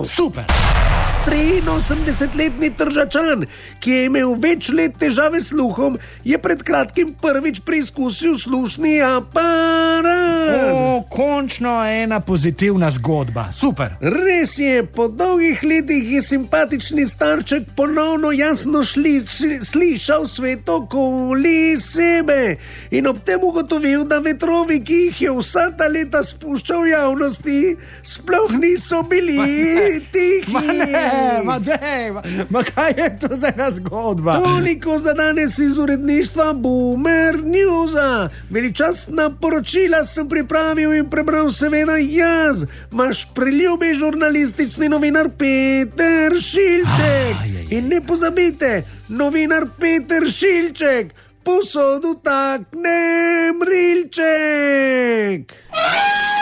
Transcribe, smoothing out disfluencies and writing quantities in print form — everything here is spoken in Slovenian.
zadev. Super! 83-letni Tržačan, ki je imel več let težave s sluhom, je pred kratkim prvič preizkusil slušni aparat. Končno ena pozitivna zgodba. Super! Res je, po dolgih letih je simpatični starček ponovno jasno slišal svet okoli sebe in ob tem ugotovil, da vetrovi, ki jih je vsa ta leta spuščal v javnosti, sploh niso bili tihi. Kaj je to za ena zgodba? Toliko za danes iz uredništva Boomer Newsa. Veličastna poročila sem pripravil in prebral seveda jaz, vaš priljubi žurnalistični novinar Peter Šilček. In ne pozabite, novinar Peter Šilček, posodu takne mrilček.